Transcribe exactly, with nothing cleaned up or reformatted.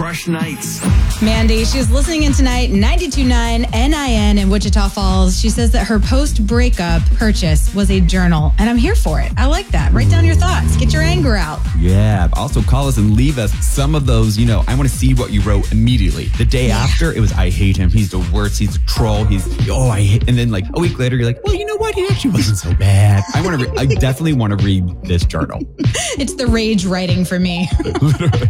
Crush Nights. Mandy, she's listening in tonight, ninety-two point nine N I N in Wichita Falls. She says that her post-breakup purchase was a journal, and I'm here for it. I like that. Write down your thoughts. Get your anger out. Yeah. Also, call us and leave us some of those, you know, I want to see what you wrote immediately. The day Yeah. after, it was, I hate him. He's the worst. He's a troll. He's, oh, I hate. And then like a week later, you're like, well, you know what? He actually wasn't so bad. I want to, re- I definitely want to read this journal. It's the rage writing for me.